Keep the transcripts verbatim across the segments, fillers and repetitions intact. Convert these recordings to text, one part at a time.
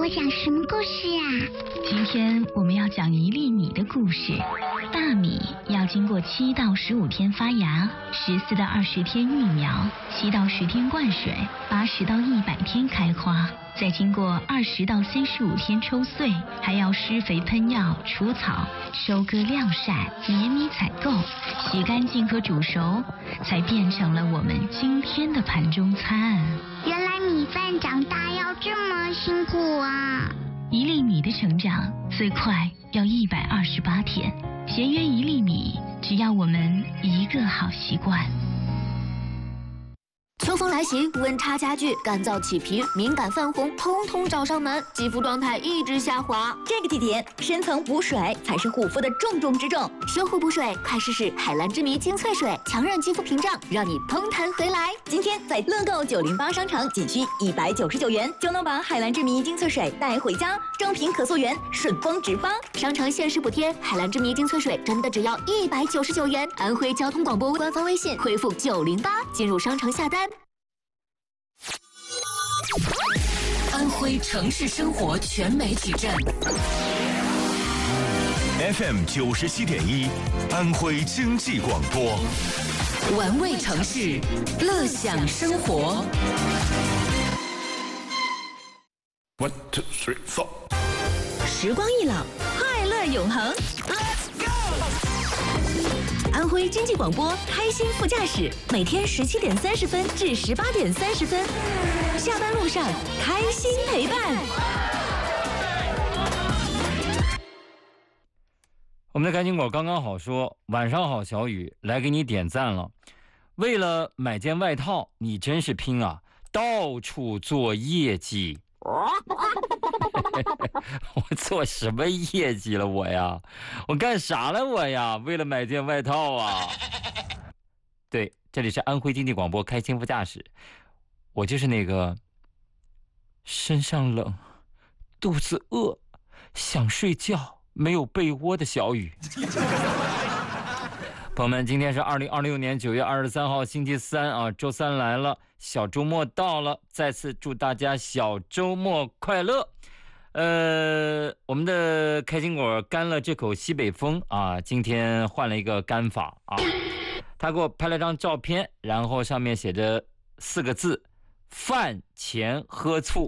我讲什么故事呀？ 今天我们要讲一粒米的故事。大米要经过七到十五天发芽，十四到二十天育苗，七到十天灌水，八十到一百天开花，再经过二十到三十五天抽穗，还要施肥喷药、除草、收割晾晒、碾米采购、洗干净和煮熟，才变成了我们今天的盘中餐。 原来米饭长大要这么辛苦啊！ 一粒米的成长最快要一百二十八天，节约一粒米，只要我们一个好习惯。 秋风来袭，温差加剧，干燥起皮、敏感泛红，通通找上门，肌肤状态一直下滑。 这个季节，深层补水才是护肤的重中之重。 修护补水，快试试海蓝之谜精粹水，强韧肌肤屏障，让你嘭弹回来。 今天在乐购九零八商城，仅需一百九十九元就能把海蓝之谜精粹水带回家，正品可溯源，顺丰直发。 商城限时补贴，海蓝之谜精粹水真的只要一百九十九元。安徽交通广播官方微信回复九零八进入商城下单。 安徽城市生活全媒体站 F M 九十七点一，安徽经济广播， 玩味城市，乐享生活。 One two three four， 时光易老，快乐永恒。Let's go！ 安徽经济广播开心副驾驶，每天十七点三十分至十八点三十分，下班路上开心陪伴。 我们的开心果刚刚好说，晚上好，小雨来给你点赞了。为了买件外套，你真是拼啊，到处做业绩。我做什么业绩了我呀？我干啥了我呀？为了买件外套啊！对，这里是安徽经济广播开心副驾驶，我就是那个身上冷、肚子饿、想睡觉没有被窝的小雨。朋友们，今天是二零二六年九月二十三号星期三啊，周三来了，小周末到了，再次祝大家小周末快乐。呃，我们的开心果干了这口西北风啊，今天换了一个干法啊。他给我拍了张照片，然后上面写着四个字：饭前喝醋。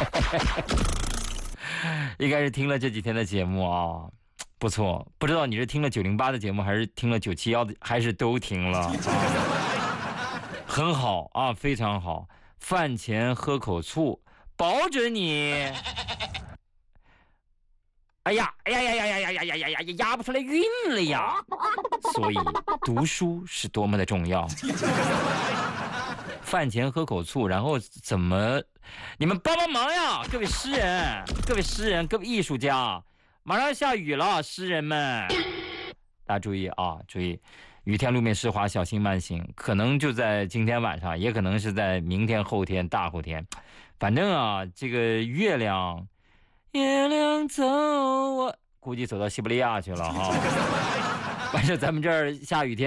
应该是听了这几天的节目啊。不错，不知道你是听了九零八的节目，还是听了九七幺的，还是都听了啊？很好啊，非常好。饭前喝口醋，保准你，哎呀，哎呀呀呀呀呀呀呀呀呀，压不出来韵了呀！所以读书是多么的重要。饭前喝口醋，然后怎么？你们帮帮忙呀，各位诗人，各位诗人，各位艺术家。马上下雨了，诗人们，大家注意啊，注意，雨天路面湿滑，小心慢行。可能就在今天晚上，也可能是在明天、后天、大后天。反正啊，这个月亮，月亮走，我估计走到西伯利亚去了哈。反正咱们这儿下雨天。